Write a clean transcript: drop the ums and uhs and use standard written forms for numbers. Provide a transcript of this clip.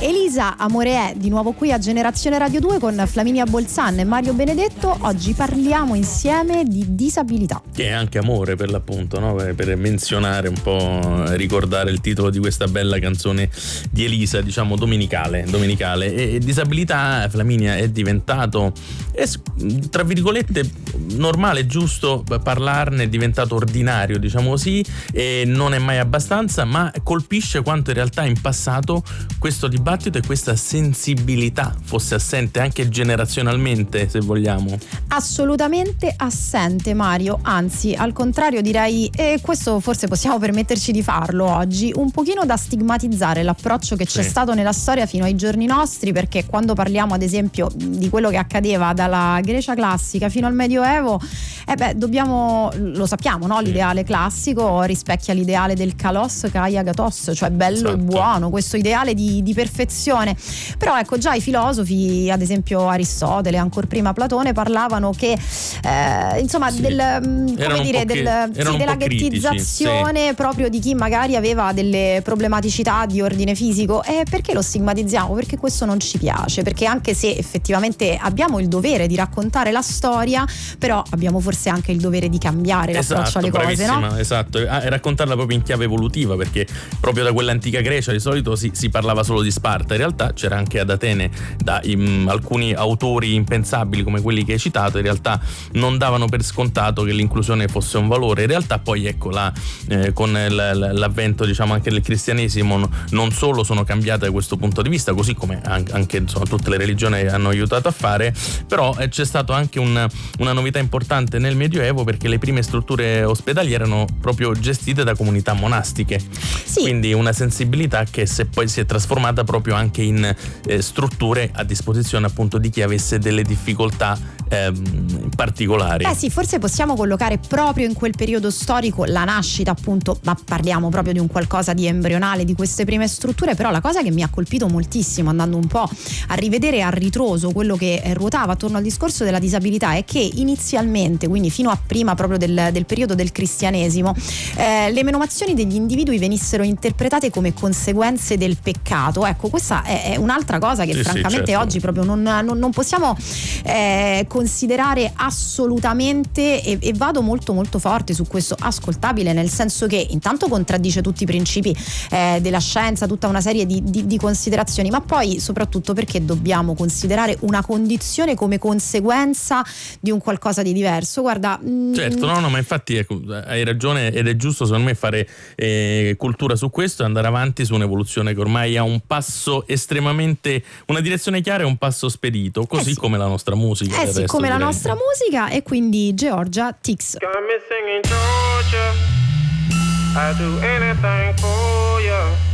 Elisa Amore è di nuovo qui a Generazione Radio 2 con Flaminia Bolzan e Mario Benedetto. Oggi parliamo insieme di disabilità. Che è anche amore, per l'appunto, no? Per menzionare un po', ricordare il titolo di questa bella canzone di Elisa, diciamo domenicale. E disabilità, Flaminia, è diventato, tra virgolette, normale, giusto parlarne, è diventato ordinario, diciamo così, e non è mai abbastanza, ma colpisce quanto in realtà in passato questo dibattito e questa sensibilità fosse assente anche generazionalmente, se vogliamo. Assolutamente assente, Mario, anzi al contrario direi, e questo forse possiamo permetterci di farlo oggi, un pochino da stigmatizzare l'approccio che c'è stato nella storia fino ai giorni nostri, perché quando parliamo ad esempio di quello che accadeva dalla Grecia classica fino al Medioevo, dobbiamo, lo sappiamo, no? L'ideale classico rispecchia l'ideale del kalos kai agathos, cioè bello e buono, questo ideale di perfezione. Però ecco, già i filosofi, ad esempio Aristotele, ancora prima Platone, parlavano che della ghettizzazione proprio di chi magari aveva delle problematicità di ordine fisico. E perché lo stigmatizziamo? Perché questo non ci piace, perché anche se effettivamente abbiamo il dovere di raccontare la storia, però abbiamo forse anche il dovere di cambiare l'approccio alle cose, no? Esatto, e raccontarla proprio in chiave evolutiva, perché proprio da quell'antica Grecia di solito si parlava solo di Sparta, in realtà c'era anche ad Atene alcuni autori impensabili come quelli che hai citato, in realtà non davano per scontato che l'inclusione fosse un valore. In realtà poi ecco con l'avvento, diciamo, anche del cristianesimo, non solo sono cambiate da questo punto di vista, così come anche insomma, tutte le religioni hanno aiutato a fare, però c'è stato anche una novità importante nel Medioevo, perché le prime strutture ospedaliere erano proprio gestite da comunità monastiche. Sì. Quindi una sensibilità che poi si è trasformata proprio anche in strutture a disposizione appunto di chi avesse delle difficoltà particolari. Sì, forse possiamo collocare proprio in quel periodo storico la nascita, appunto, ma parliamo proprio di un qualcosa di embrionale di queste prime strutture. Però la cosa che mi ha colpito moltissimo, andando un po' a rivedere a ritroso quello che ruotava attorno al discorso della disabilità, è che inizialmente, quindi fino a prima proprio del periodo del cristianesimo, le menomazioni degli individui venissero interpretate come conseguenze del peccato. Ecco, questa è un'altra cosa che francamente certo. Oggi proprio non possiamo considerare assolutamente, e vado molto molto forte su questo, ascoltabile, nel senso che intanto contraddice tutti i principi della scienza, tutta una serie di considerazioni, ma poi soprattutto perché dobbiamo considerare una condizione come conseguenza di un qualcosa di diverso. Guarda, certo, no, ma infatti hai ragione, ed è giusto secondo me fare cultura su questo e andare avanti su un'evoluzione che ormai ha un passo estremamente, una direzione chiara e un passo spedito, così come la nostra musica. Come la nostra musica, e quindi Georgia Tix. Got me singing Georgia, I do anything for you.